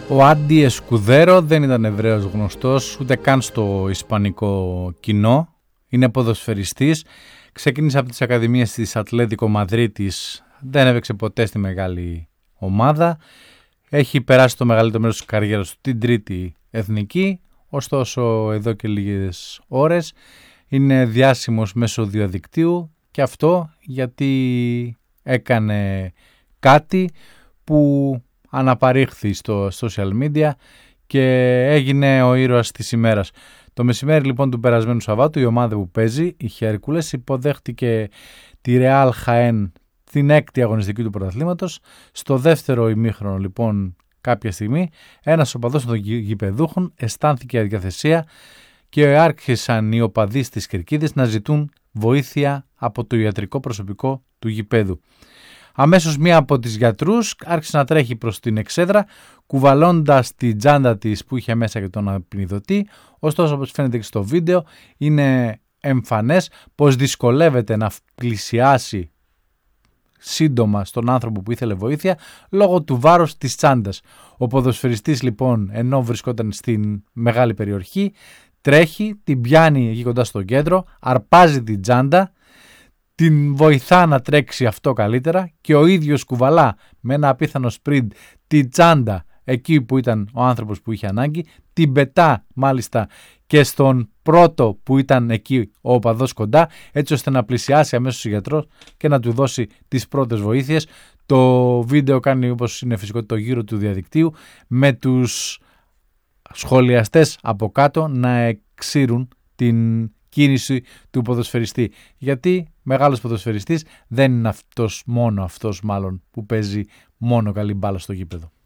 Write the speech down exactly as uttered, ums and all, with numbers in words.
Ο Άντι Εσκουδέρο δεν ήταν Εβραίος γνωστός ούτε καν στο ισπανικό κοινό. Είναι ποδοσφαιριστής. Ξεκίνησε από τις ακαδημίες της Ατλέτικο Μαδρίτης. Δεν έπαιξε ποτέ στη μεγάλη ομάδα. Έχει περάσει το μεγαλύτερο μέρος της καριέρας του στην τρίτη εθνική. Ωστόσο εδώ και λίγες ώρες είναι διάσημος μέσω διαδικτύου, και αυτό γιατί έκανε κάτι που αναπαρήχθη στο social media και έγινε ο ήρωας της ημέρας. Το μεσημέρι λοιπόν του περασμένου Σαββάτου η ομάδα που παίζει, η Χέρκουλες, υποδέχτηκε τη Ρεάλ Χαέν την έκτη αγωνιστική του πρωταθλήματος. Στο δεύτερο ημίχρονο λοιπόν κάποια στιγμή ένας οπαδός των γηπεδούχων αισθάνθηκε αδιαθεσία και άρχισαν οι οπαδοί στις κερκίδες να ζητούν βοήθεια από το ιατρικό προσωπικό του γηπέδου. Αμέσως μία από τις γιατρούς άρχισε να τρέχει προς την εξέδρα, κουβαλώντας την τσάντα της που είχε μέσα και τον απεινιδωτή. Ωστόσο, όπως φαίνεται και στο βίντεο, είναι εμφανές πως δυσκολεύεται να πλησιάσει σύντομα στον άνθρωπο που ήθελε βοήθεια λόγω του βάρους της τσάντας. Ο ποδοσφαιριστής λοιπόν, ενώ βρισκόταν στην μεγάλη περιοχή, τρέχει, την πιάνει εκεί κοντά στο κέντρο, αρπάζει την τσάντα, την βοηθά να τρέξει αυτό καλύτερα και ο ίδιος κουβαλά με ένα απίθανο σπριντ την τσάντα εκεί που ήταν ο άνθρωπος που είχε ανάγκη, την πετά μάλιστα και στον πρώτο που ήταν εκεί ο οπαδός κοντά, έτσι ώστε να πλησιάσει αμέσως ο γιατρός και να του δώσει τις πρώτες βοήθειες. Το βίντεο κάνει, όπως είναι φυσικό, το γύρο του διαδικτύου, με τους σχολιαστές από κάτω να εξήρουν την κίνηση του ποδοσφαιριστή, γιατί μεγάλος ποδοσφαιριστής δεν είναι αυτός μόνο αυτός μάλλον που παίζει μόνο καλή μπάλα στο γήπεδο.